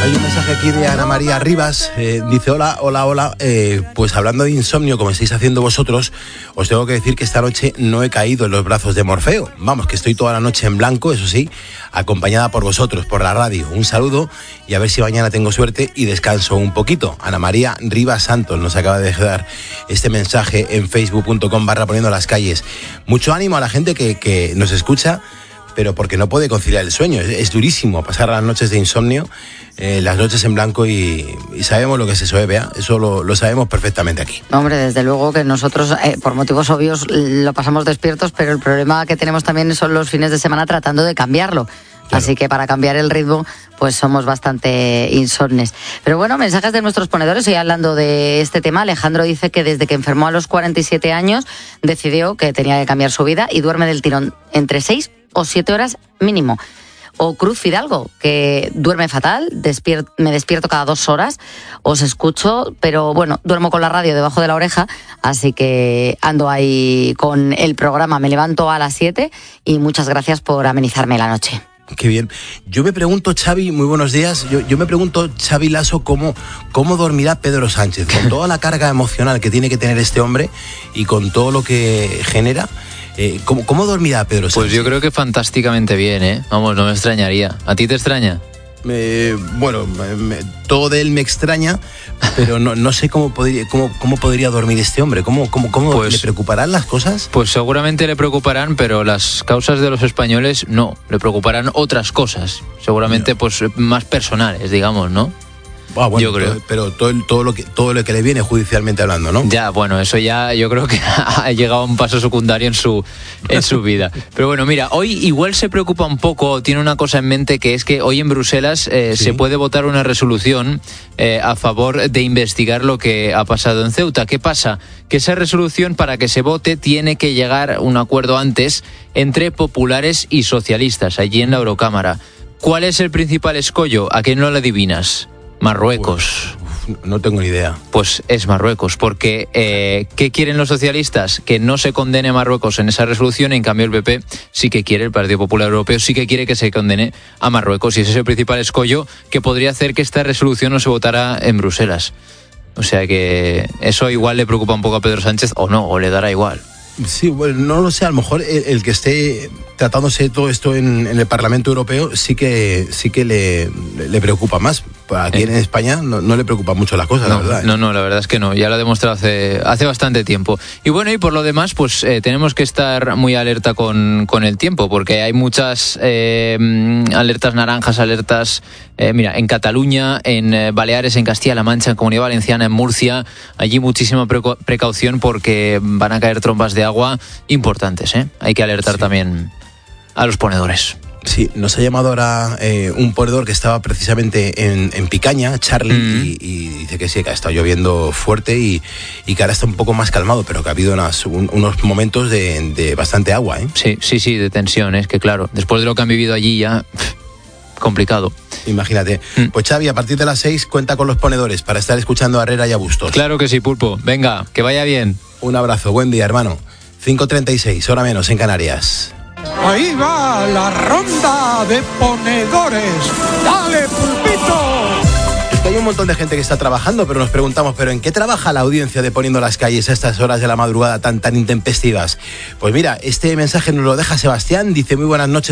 Hay un mensaje aquí de Ana María Rivas, dice hola, pues hablando de insomnio como estáis haciendo vosotros, os tengo que decir que esta noche no he caído en los brazos de Morfeo, vamos, que estoy toda la noche en blanco, eso sí, acompañada por vosotros, por la radio. Un saludo y a ver si mañana tengo suerte y descanso un poquito. Ana María Rivas Santos nos acaba de dejar este mensaje en facebook.com/poniendo las calles. Mucho ánimo a la gente que nos escucha, pero porque no puede conciliar el sueño. Es durísimo pasar las noches de insomnio, las noches en blanco y sabemos lo que es eso, Bea. Eso lo sabemos perfectamente aquí. Hombre, desde luego que nosotros, por motivos obvios, lo pasamos despiertos, pero el problema que tenemos también son los fines de semana tratando de cambiarlo. Claro. Así que para cambiar el ritmo, pues somos bastante insomnes. Pero bueno, mensajes de nuestros ponedores. Hoy hablando de este tema, Alejandro dice que desde que enfermó a los 47 años, decidió que tenía que cambiar su vida y duerme del tirón entre 6 o 7 horas mínimo. O Cruz Fidalgo, que duerme fatal, me despierto cada 2 horas, os escucho, pero bueno, duermo con la radio debajo de la oreja, así que ando ahí con el programa. Me levanto a las 7 y muchas gracias por amenizarme la noche. Qué bien. Yo me pregunto, Xavi, muy buenos días, yo me pregunto, Xavi Lasso, ¿cómo dormirá Pedro Sánchez? Con toda la carga emocional que tiene que tener este hombre y con todo lo que genera, ¿cómo dormirá Pedro Sánchez? Pues yo creo que fantásticamente bien, ¿eh? Vamos, no me extrañaría. ¿A ti te extraña? Todo de él me extraña, pero no sé cómo podría dormir este hombre. ¿Cómo pues, le preocuparán las cosas? Pues seguramente le preocuparán, pero las causas de los españoles no. Le preocuparán otras cosas, seguramente pues más personales, digamos, ¿no? Bueno, yo creo. Pero todo lo que le viene judicialmente hablando, ¿no? Ya, bueno, eso ya yo creo que ha llegado a un paso secundario en su vida. Pero bueno, mira, hoy igual se preocupa un poco, tiene una cosa en mente, que es que hoy en Bruselas ¿sí? Se puede votar una resolución a favor de investigar lo que ha pasado en Ceuta. ¿Qué pasa? Que esa resolución, para que se vote, tiene que llegar un acuerdo antes entre populares y socialistas, allí en la Eurocámara. ¿Cuál es el principal escollo? ¿A quién no lo adivinas? Marruecos. No tengo ni idea. Pues es Marruecos, porque ¿qué quieren los socialistas? Que no se condene a Marruecos en esa resolución. En cambio el PP sí que quiere, el Partido Popular Europeo sí que quiere que se condene a Marruecos, y ese es el principal escollo que podría hacer que esta resolución no se votara en Bruselas. O sea que eso igual le preocupa un poco a Pedro Sánchez, o no, o le dará igual. Sí, bueno, no lo sé, a lo mejor el que esté tratándose todo esto en el Parlamento Europeo sí que le preocupa más. Aquí en España no le preocupan mucho las cosas, la verdad. No, la verdad es que no, ya lo ha demostrado hace bastante tiempo. Y bueno, y por lo demás, pues tenemos que estar muy alerta con el tiempo, porque hay muchas alertas naranjas, alertas, mira, en Cataluña, en Baleares, en Castilla-La Mancha, en Comunidad Valenciana, en Murcia, allí muchísima precaución porque van a caer trombas de agua importantes, ¿eh? Hay que alertar también a los ponedores. Sí, nos ha llamado ahora un ponedor que estaba precisamente en Picaña, Charlie, y dice que sí, que ha estado lloviendo fuerte y que ahora está un poco más calmado, pero que ha habido unos momentos de bastante agua, ¿eh? Sí, de tensión, es que claro, después de lo que han vivido allí ya, complicado. Imagínate. Pues Xavi, a partir de las 6 cuenta con los ponedores para estar escuchando a Herrera y a Bustos. Claro que sí, Pulpo. Venga, que vaya bien. Un abrazo, buen día, hermano. 5:36, hora menos en Canarias. Ahí va la ronda de ponedores. ¡Dale, Pulpito! Es que hay un montón de gente que está trabajando, pero nos preguntamos, ¿pero en qué trabaja la audiencia de Poniendo las Calles a estas horas de la madrugada tan intempestivas? Pues mira, este mensaje nos lo deja Sebastián, dice: muy buenas noches.